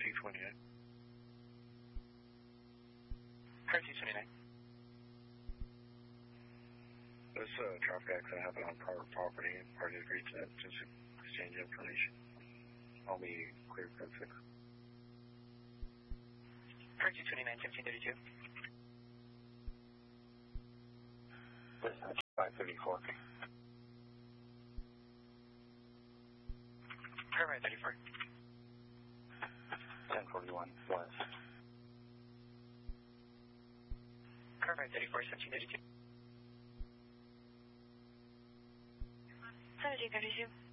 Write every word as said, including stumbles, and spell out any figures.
two twenty-nine. Car two twenty-nine. This uh, traffic accident happened on private property. Parties agreed to that. Just exchange information. I'll be clear for six. Car two twenty-nine, fifteen thirty-two. Dispatch five thirty-four. Car five thirty-four. ten forty-one west. Car five thirty-four, seventeen thirty-two. seventeen thirty-two.